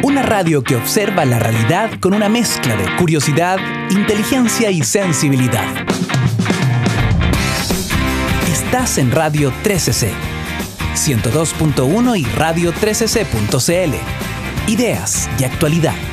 Una radio que observa la realidad con una mezcla de curiosidad, inteligencia y sensibilidad. Estás en Radio 13C, 102.1 y radio13c.cl. Ideas y actualidad.